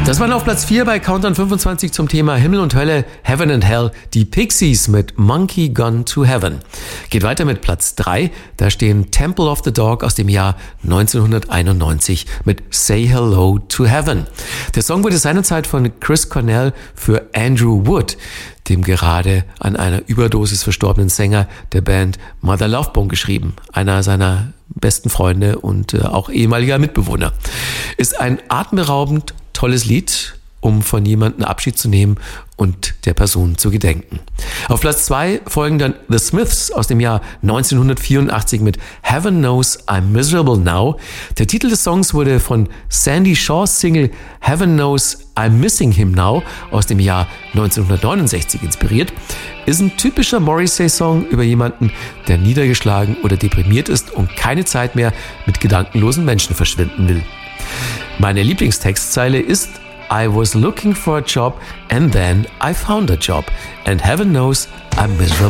Das waren auf Platz 4 bei Countdown 25 zum Thema Himmel und Hölle, Heaven and Hell, die Pixies mit Monkey Gone to Heaven. Geht weiter mit Platz 3, da stehen Temple of the Dog aus dem Jahr 1991 mit Say Hello to Heaven. Der Song wurde seinerzeit von Chris Cornell für Andrew Wood, dem gerade an einer Überdosis verstorbenen Sänger der Band Mother Love Bone, geschrieben. Einer seiner besten Freunde und auch ehemaliger Mitbewohner. Ist ein atemberaubend tolles Lied, um von jemandem Abschied zu nehmen und der Person zu gedenken. Auf Platz 2 folgen dann The Smiths aus dem Jahr 1984 mit Heaven Knows I'm Miserable Now. Der Titel des Songs wurde von Sandy Shaws Single Heaven Knows I'm Missing Him Now aus dem Jahr 1969 inspiriert. Ist ein typischer Morrissey-Song über jemanden, der niedergeschlagen oder deprimiert ist und keine Zeit mehr mit gedankenlosen Menschen verschwinden will. Meine Lieblingstextzeile ist I was looking for a job and then I found a job and heaven knows I'm miserable